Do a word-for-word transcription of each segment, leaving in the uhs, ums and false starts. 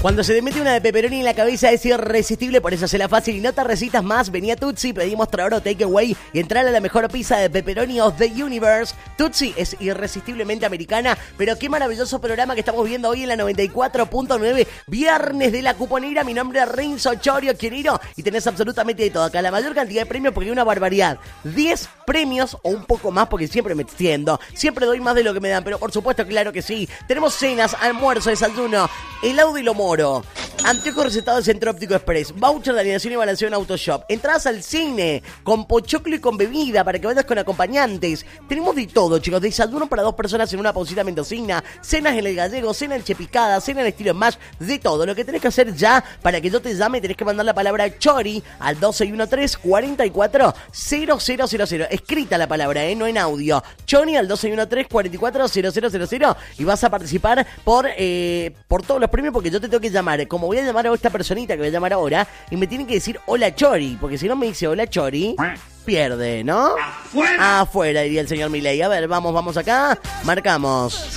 Cuando se te mete una de pepperoni en la cabeza es irresistible, por eso se la fácil y no te resistas más. Vení a Tutsi, pedimos Traoro Takeaway y entrar a la mejor pizza de pepperoni of the universe. Tutsi es irresistiblemente americana, pero qué maravilloso programa que estamos viendo hoy en la noventa y cuatro punto nueve. Viernes de la cuponera, mi nombre es Renzo Chorio Quirino y tenés absolutamente de todo. Acá la mayor cantidad de premios porque hay una barbaridad. diez premios o un poco más porque siempre me extiendo. Siempre doy más de lo que me dan, pero por supuesto, claro que sí. Tenemos cenas, almuerzo, desayuno, helado y lo moro. Anteojos recetados de Centro Óptico Express. Voucher de alineación y balanceo en Autoshop. Entradas al cine con pochoclo y con bebida para que vayas con acompañantes. Tenemos de todo, chicos. Desayuno para dos personas en una pausita mendocina. Cenas en el Gallego, cena en Chepicada, cena en estilo Smash. De todo. Lo que tenés que hacer ya para que yo te llame, tenés que mandar la palabra Chori al doce uno tres, cuarenta y cuatro, cero cero cero cero. Escrita la palabra, eh, no en audio. Chori al doce uno tres, cuarenta y cuatro, cero cero cero cero. Y vas a participar por, eh, por todos los premios porque yo te tengo que llamar. Como voy a llamar a esta personita que voy a llamar ahora y me tienen que decir hola Chori, porque si no me dice hola Chori, pierde, ¿no? Afuera. Afuera, diría el señor Milei. A ver, vamos, vamos acá. Marcamos.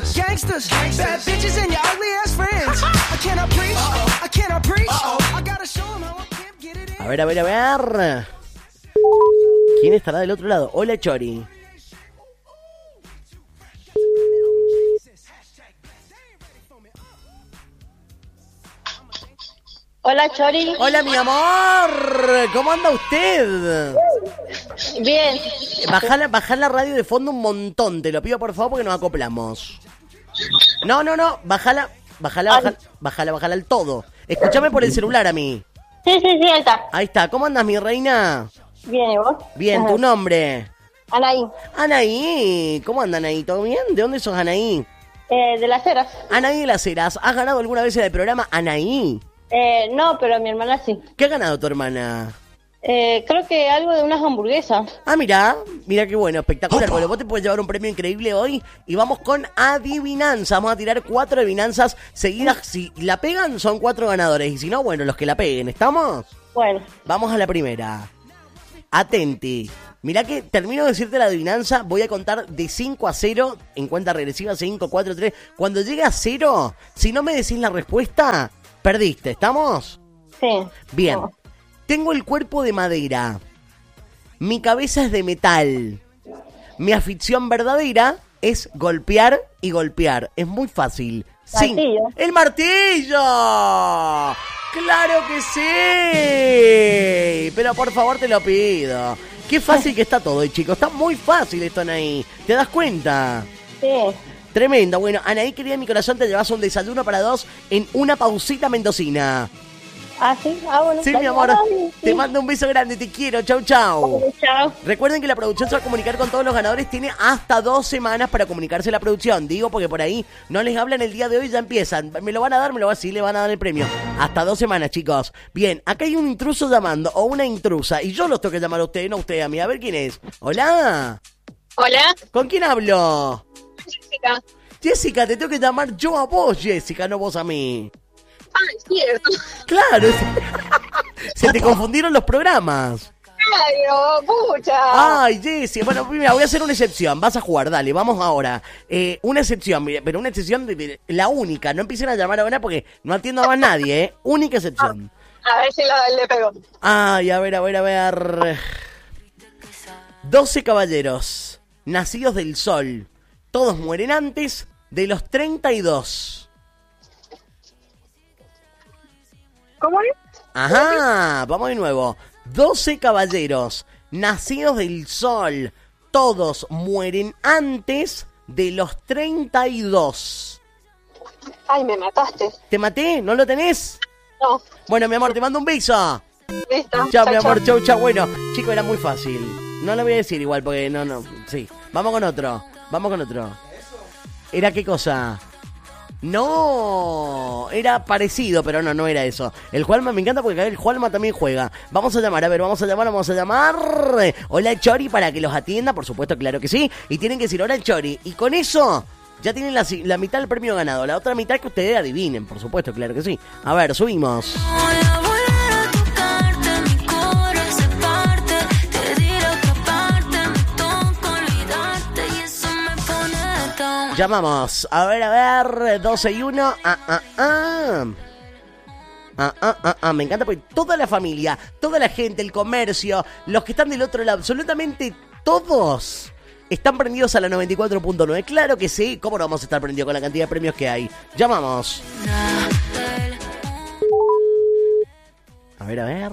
A ver, a ver, a ver. ¿Quién estará del otro lado? Hola Chori. Hola, Chori. Hola, mi amor. ¿Cómo anda usted? Bien. Bajá la, la radio de fondo un montón. Te lo pido, por favor, porque nos acoplamos. No, no, no. Bájala, bájala, bájala, bájala, bájala al todo. Escúchame por el celular a mí. Sí, sí, sí, ahí está. Ahí está. ¿Cómo andas, mi reina? Bien, ¿y vos? Bien, Ajá. ¿Tu nombre? Anaí. Anaí. ¿Cómo anda, Anaí? ¿Todo bien? ¿De dónde sos, Anaí? Eh, de Las Heras. Anaí de Las Heras. ¿Has ganado alguna vez en el programa Anaí? Eh, no, pero mi hermana sí. ¿Qué ha ganado tu hermana? Eh, creo que algo de unas hamburguesas. Ah, mirá, mirá qué bueno, espectacular. Bueno, vos te puedes llevar un premio increíble hoy y vamos con adivinanza. Vamos a tirar cuatro adivinanzas seguidas. Si la pegan, son cuatro ganadores. Y si no, bueno, los que la peguen. ¿Estamos? Bueno. Vamos a la primera. Atenti. Mirá que termino de decirte la adivinanza. Voy a contar de cinco a cero en cuenta regresiva. cinco, cuatro, tres. Cuando llegue a cero, si no me decís la respuesta, perdiste. ¿Estamos? Sí. Bien. No. Tengo el cuerpo de madera. Mi cabeza es de metal. Mi afición verdadera es golpear y golpear. Es muy fácil. Sí. Martillo. ¡El martillo! ¡Claro que sí! Pero por favor te lo pido. Qué fácil que está todo, chicos. Está muy fácil esto, Anaí. ¿Te das cuenta? Sí. Tremendo. Bueno, Anaí, querida de mi corazón, te llevas un desayuno para dos en una pausita mendocina. Ah, sí. Ah, bueno. Sí, mi amor. Ay, te sí. mando un beso grande. Te quiero. Chau, chau. Chau. Recuerden que la producción se va a comunicar con todos los ganadores. Tiene hasta dos semanas para comunicarse la producción. Digo porque por ahí no les hablan el día de hoy y ya empiezan. ¿Me lo van a dar? Me lo van a decir. Le van a dar el premio. Hasta dos semanas, chicos. Bien, acá hay un intruso llamando o una intrusa. Y yo los tengo que llamar a ustedes, no a usted, a mí. A ver quién es. Hola. Hola. ¿Con quién hablo? Jessica. Jessica, te tengo que llamar yo a vos, Jessica, no vos a mí. Ah, es cierto. Claro. Se te confundieron los programas. Claro, pucha. Ay, Jessy. Bueno, mira, voy a hacer una excepción. Vas a jugar, dale, vamos ahora. Eh, una excepción, mire, pero una excepción, de, de, la única. No empiecen a llamar ahora porque no atiendo a más nadie, ¿eh? Única excepción. A ver si lo, le pego. Ay, a ver, a ver, a ver. doce caballeros, nacidos del sol. Todos mueren antes de los treinta y dos. ¿Cómo es? Ajá, vamos de nuevo. doce caballeros, nacidos del sol. Todos mueren antes de los treinta y dos. Ay, me mataste. ¿Te maté? ¿No lo tenés? No. Bueno, mi amor, te mando un beso. Listo. Chao, mi amor, chau, chau. Bueno, chicos, era muy fácil. No lo voy a decir igual porque no, no. Sí, vamos con otro. Vamos con otro. ¿Era qué cosa? No, era parecido, pero no, no era eso. El Juanma me encanta porque el Juanma también juega. Vamos a llamar, a ver, vamos a llamar, vamos a llamar. Hola Chori para que los atienda, por supuesto, claro que sí. Y tienen que decir hola Chori. Y con eso ya tienen la, la mitad del premio ganado. La otra mitad que ustedes adivinen, por supuesto, claro que sí. A ver, subimos. Llamamos. A ver, a ver. doce y uno. Ah, ah, ah. Ah, ah, ah, ah, me encanta porque toda la familia, toda la gente, el comercio, los que están del otro lado, absolutamente todos están prendidos a la noventa y cuatro punto nueve. Claro que sí, ¿cómo no vamos a estar prendidos con la cantidad de premios que hay? Llamamos. A ver, a ver.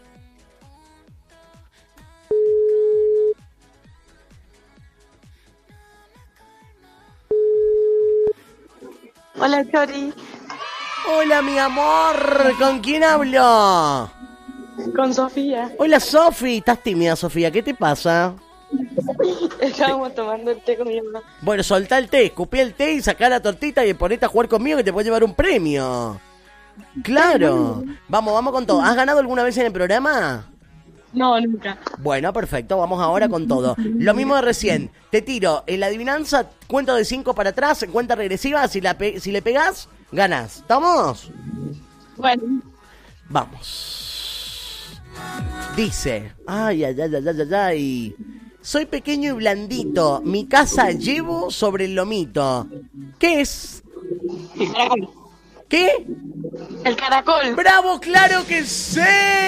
Hola, Chori. Hola, mi amor. ¿Con quién hablo? Con Sofía. Hola, Sofi. ¿Estás tímida, Sofía? ¿Qué te pasa? Estábamos tomando el té con mi mamá. Bueno, soltá el té, escupí el té y sacá la tortita y ponete a jugar conmigo que te puedo llevar un premio. Claro. Vamos, vamos con todo. ¿Has ganado alguna vez en el programa? No, nunca. Bueno, perfecto, vamos ahora con todo. Lo mismo de recién. Te tiro en la adivinanza, cuento de cinco para atrás, en cuenta regresiva. Si, la pe- si le pegás, ganás. ¿Estamos? Bueno. Vamos. Dice. Ay, ay, ay, ay, ay, ay. Soy pequeño y blandito. Mi casa llevo sobre el lomito. ¿Qué es? El caracol. ¿Qué? El caracol. ¡Bravo! ¡Claro que sí!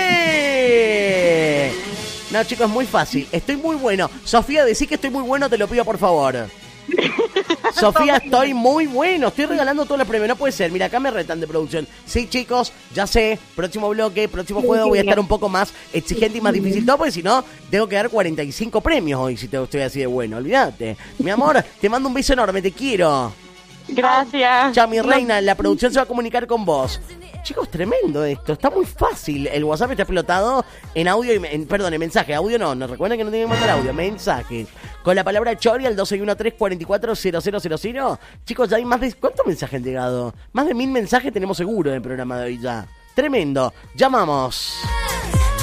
No, chicos, es muy fácil. Estoy muy bueno. Sofía, decís que estoy muy bueno, te lo pido, por favor. Sofía, estoy muy bueno. Estoy regalando todos los premios. No puede ser. Mira, acá me retan de producción. Sí, chicos, ya sé. Próximo bloque, próximo juego voy a estar un poco más exigente y más difícil todo, porque si no, tengo que dar cuarenta y cinco premios hoy si te estoy así de bueno. Olvídate. Mi amor, te mando un beso enorme. Te quiero. Gracias. Chao, mi reina. La producción se va a comunicar con vos. Chicos, tremendo esto. Está muy fácil. El WhatsApp está explotado en audio y... En, perdón, en mensaje. Audio no. Nos recuerden que no tienen que mandar audio. Mensajes. Con la palabra Chori al dos seis uno tres cuatro cuatro cero cero cero cero. Chicos, ya hay más de... ¿Cuántos mensajes han llegado? Más de mil mensajes tenemos seguro en el programa de hoy ya. Tremendo. Llamamos.